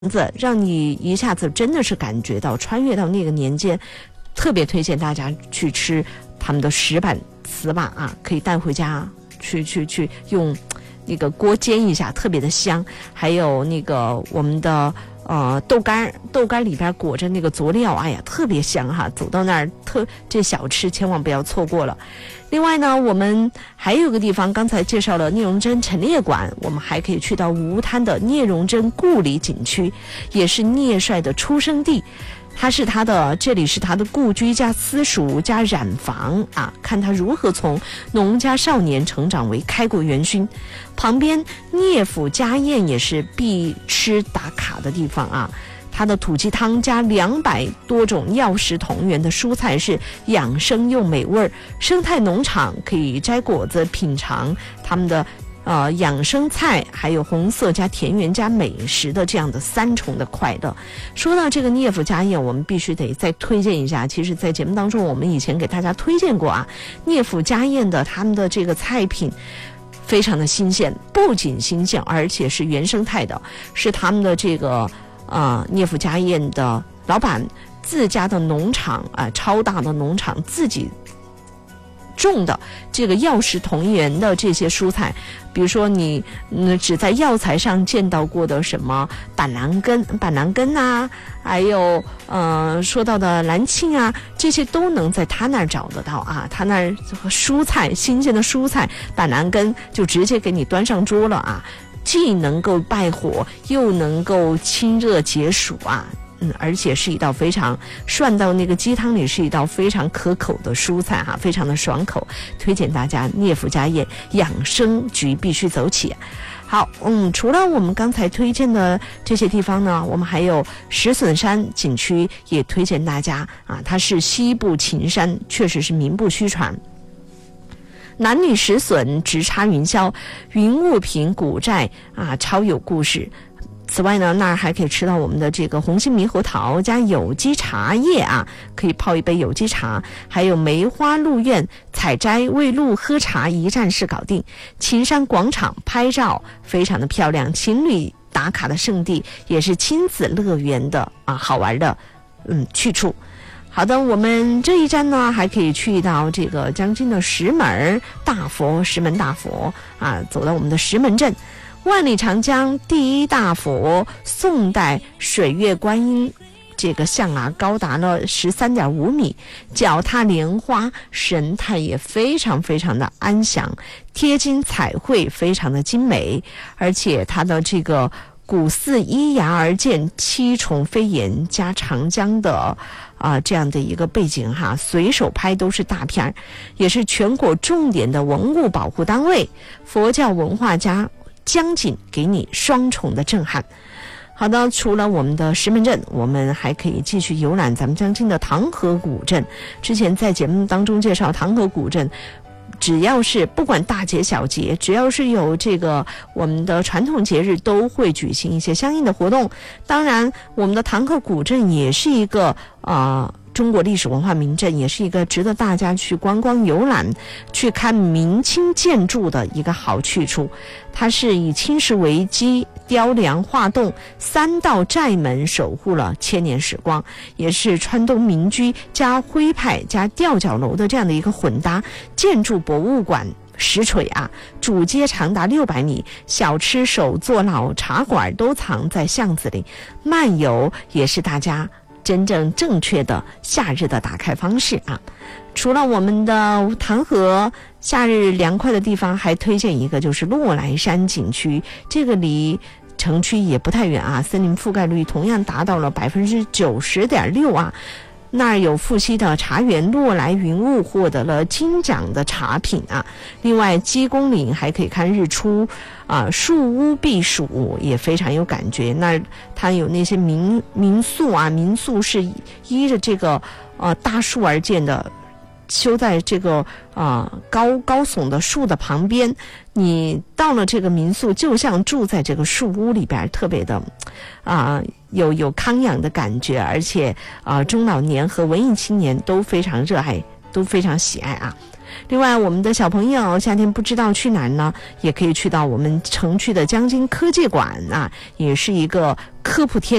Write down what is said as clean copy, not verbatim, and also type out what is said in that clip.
子，让你一下子真的是感觉到穿越到那个年间。特别推荐大家去吃他们的石板糍粑啊，可以带回家去用那个锅煎一下，特别的香。还有那个我们的豆干里边裹着那个佐料，哎呀，特别香哈！走到那儿这小吃千万不要错过了。另外呢，我们还有个地方，刚才介绍了聂荣臻陈列馆，我们还可以去到吴滩的聂荣臻故里景区，也是聂帅的出生地。这里是他的故居加私塾加染坊啊，看他如何从农家少年成长为开国元勋。旁边聂府家宴也是必吃打卡的地方啊，它的土鸡汤加200多种药食同源的蔬菜是养生又美味。生态农场可以摘果子品尝他们的养生菜，还有红色加田园加美食的这样的3重的快乐。说到这个聂府家宴，我们必须得再推荐一下。其实在节目当中我们以前给大家推荐过啊，聂府家宴的他们的这个菜品非常的新鲜，不仅新鲜而且是原生态的，是他们的这个聂府家宴的老板自家的农场超大的农场自己种的这个药食同源的这些蔬菜，比如说你只在药材上见到过的什么板蓝根啊，还有说到的蓝沁啊，这些都能在他那儿找得到啊。他那儿蔬菜新鲜的蔬菜板蓝根就直接给你端上桌了啊，既能够败火又能够清热解暑啊。而且是一道非常涮到那个鸡汤里，是一道非常可口的蔬菜哈，非常的爽口，推荐大家聂府家宴养生局必须走起。好，除了我们刚才推荐的这些地方呢，我们还有石笋山景区也推荐大家啊，它是西部秦山，确实是名不虚传。男女石笋直插云霄，云雾坪古寨啊，超有故事。此外呢，那儿还可以吃到我们的这个红心猕猴桃加有机茶叶啊，可以泡一杯有机茶，还有梅花鹿苑采摘喂鹿喝茶一站式搞定。秦山广场拍照非常的漂亮，情侣打卡的圣地，也是亲子乐园的好玩的去处。好的，我们这一站呢还可以去到这个将军的石门大佛啊，走到我们的石门镇。万里长江第一大佛宋代水月观音这个像啊，高达了13.5米，脚踏莲花，神态也非常非常的安详，贴金彩绘非常的精美，而且它的这个古寺依崖而建7重飞檐加长江的这样的一个背景哈，随手拍都是大片，也是全国重点的文物保护单位，佛教文化加江景给你双重的震撼。好的，除了我们的石门镇，我们还可以继续游览咱们将近的唐河古镇。之前在节目当中介绍唐河古镇，只要是不管大节小节，只要是有这个我们的传统节日，都会举行一些相应的活动。当然我们的唐河古镇也是一个中国历史文化名镇，也是一个值得大家去观光游览去看明清建筑的一个好去处。它是以青石为基，雕梁画栋3道寨门守护了千年时光，也是川东民居加徽派加吊脚楼的这样的一个混搭建筑博物馆。实锤啊，主街长达600米，小吃手作老茶馆都藏在巷子里，漫游也是大家真正正确的夏日的打开方式啊。除了我们的唐河夏日凉快的地方，还推荐一个就是洛莱山景区，这个离城区也不太远啊，森林覆盖率同样达到了 90.6% 啊。那儿有富硒的茶园洛莱云雾获得了金奖的茶品啊。另外鸡公岭还可以看日出树屋避暑也非常有感觉。那它有那些民宿啊，民宿是依着这个大树而建的，修在这个高耸的树的旁边，你到了这个民宿就像住在这个树屋里边，特别的有康养的感觉，而且中老年和文艺青年都非常热爱，都非常喜爱啊。 另外，我们的小朋友夏天不知道去哪儿呢，也可以去到我们城区的江津科技馆啊，也是一个科普天